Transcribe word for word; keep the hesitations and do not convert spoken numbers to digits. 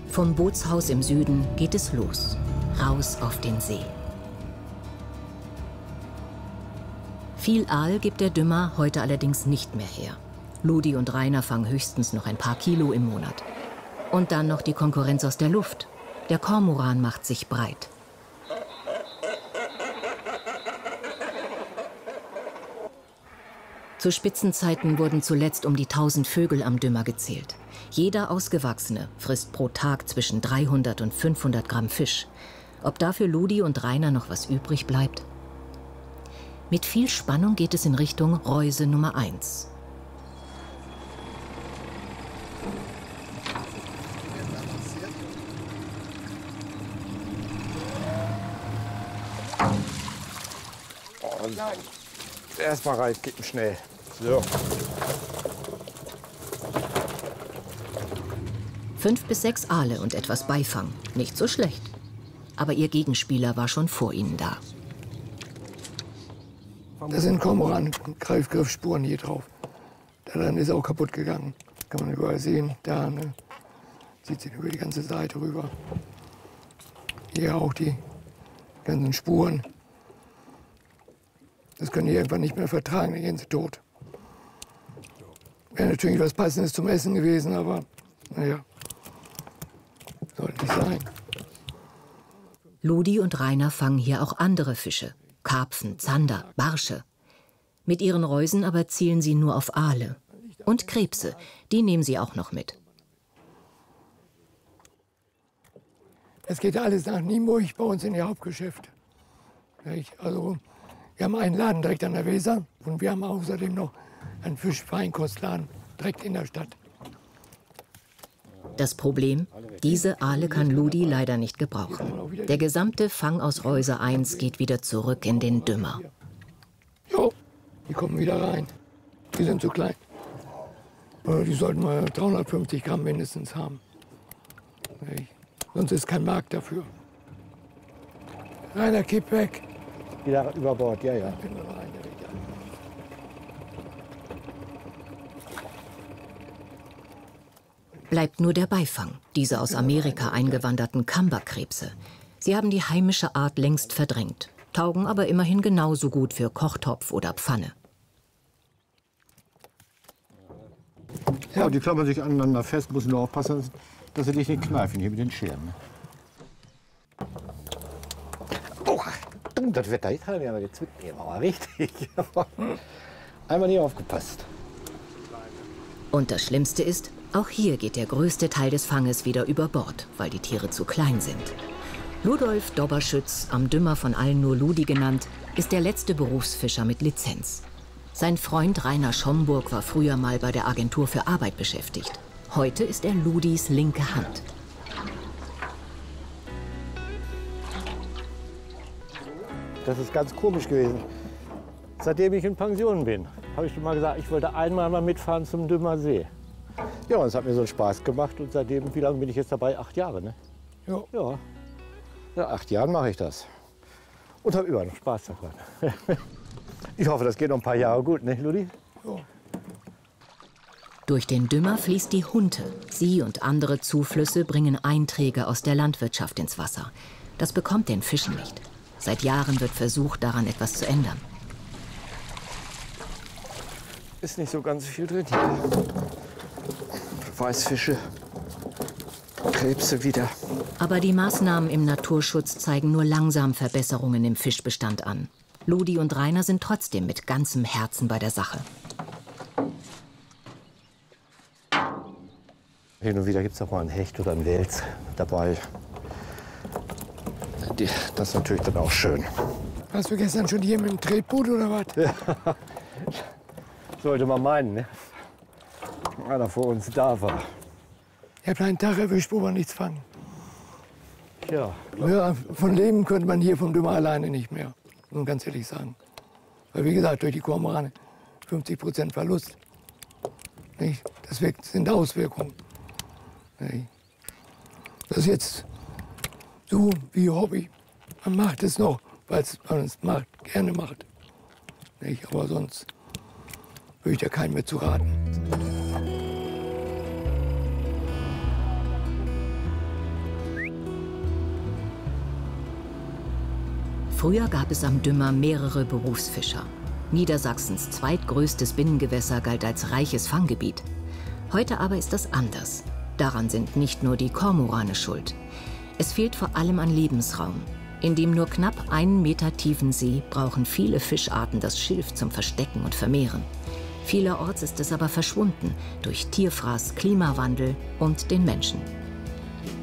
Vom Bootshaus im Süden geht es los, raus auf den See. Viel Aal gibt der Dümmer heute allerdings nicht mehr her. Ludi und Rainer fangen höchstens noch ein paar Kilo im Monat. Und dann noch die Konkurrenz aus der Luft. Der Kormoran macht sich breit. Zu Spitzenzeiten wurden zuletzt um die tausend Vögel am Dümmer gezählt. Jeder Ausgewachsene frisst pro Tag zwischen dreihundert und fünfhundert Gramm Fisch. Ob dafür Ludi und Rainer noch was übrig bleibt? Mit viel Spannung geht es in Richtung Reuse Nummer eins. Oh, erstmal rein, geht schnell. So. Fünf bis sechs Aale und etwas Beifang. Nicht so schlecht. Aber ihr Gegenspieler war schon vor ihnen da. Da sind Kormoran-Greifgriffspuren hier drauf. Der dann ist auch kaputt gegangen. Kann man überall sehen. Da ne, zieht sich über die ganze Seite rüber. Hier auch die ganzen Spuren. Das können die irgendwann nicht mehr vertragen, dann gehen sie tot. Wäre natürlich was Passendes zum Essen gewesen, aber naja, sollte nicht sein. Ludi und Rainer fangen hier auch andere Fische. Karpfen, Zander, Barsche. Mit ihren Reusen aber zielen sie nur auf Aale. Und Krebse, die nehmen sie auch noch mit. Es geht alles nach Nienburg bei uns in die Hauptgeschäfte. Also, wir haben einen Laden direkt an der Weser und wir haben außerdem noch einen Fischfeinkostladen direkt in der Stadt. Das Problem? Diese Aale kann Ludi leider nicht gebrauchen. Der gesamte Fang aus Reuse eins geht wieder zurück in den Dümmer. Jo, die kommen wieder rein. Die sind zu klein. Die sollten mal dreihundertfünfzig Gramm mindestens haben. Sonst ist kein Markt dafür. Rainer, kipp weg. Wieder über Bord, ja, ja. Bleibt nur der Beifang, diese aus Amerika eingewanderten Kamberkrebse. Sie haben die heimische Art längst verdrängt, taugen aber immerhin genauso gut für Kochtopf oder Pfanne. Ja, die klammern sich aneinander fest, muss nur aufpassen, dass sie dich nicht kneifen hier mit den Scheren. Oh, das Wetter, jetzt hat er aber gezwickt, aber richtig. Einmal nie aufgepasst. Und das Schlimmste ist, auch hier geht der größte Teil des Fanges wieder über Bord, weil die Tiere zu klein sind. Ludolf Dobberschütz, am Dümmer von allen nur Ludi genannt, ist der letzte Berufsfischer mit Lizenz. Sein Freund Rainer Schomburg war früher mal bei der Agentur für Arbeit beschäftigt. Heute ist er Ludis linke Hand. Das ist ganz komisch gewesen. Seitdem ich in Pension bin, habe ich schon mal gesagt, ich wollte einmal mal mitfahren zum Dümmer See. Ja, und es hat mir so einen Spaß gemacht und seitdem, wie lange bin ich jetzt dabei? Acht Jahre, ne? Ja. Ja, ja acht Jahren mache ich das. Und habe immer noch Spaß daran. Ich hoffe, das geht noch ein paar Jahre gut, ne, Ludi? Ja. Durch den Dümmer fließt die Hunte. Sie und andere Zuflüsse bringen Einträge aus der Landwirtschaft ins Wasser. Das bekommt den Fischen nicht. Seit Jahren wird versucht, daran etwas zu ändern. Ist nicht so ganz viel drin hier. Weißfische, Krebse wieder. Aber die Maßnahmen im Naturschutz zeigen nur langsam Verbesserungen im Fischbestand an. Ludi und Rainer sind trotzdem mit ganzem Herzen bei der Sache. Hin und wieder gibt es auch mal einen Hecht oder einen Wels dabei. Die, das ist natürlich dann auch schön. Warst du gestern schon hier mit dem Tretboot oder was? Ja. Sollte man meinen, ne? Einer vor uns da war. Ihr habt einen Tag erwischt, wo wir nichts fangen. Ja. Ja, von leben könnte man hier vom Dümmer alleine nicht mehr, muss man ganz ehrlich sagen. Weil wie gesagt, durch die Kormorane fünfzig Prozent Verlust. Nicht? Das sind Auswirkungen. Nicht? Das ist jetzt so wie Hobby. Man macht es noch, weil man es macht, gerne macht. Nicht? Aber sonst würde ich da keinem mehr zu raten. Früher gab es am Dümmer mehrere Berufsfischer. Niedersachsens zweitgrößtes Binnengewässer galt als reiches Fanggebiet. Heute aber ist das anders. Daran sind nicht nur die Kormorane schuld. Es fehlt vor allem an Lebensraum. In dem nur knapp einen Meter tiefen See brauchen viele Fischarten das Schilf zum Verstecken und Vermehren. Vielerorts ist es aber verschwunden durch Tierfraß, Klimawandel und den Menschen.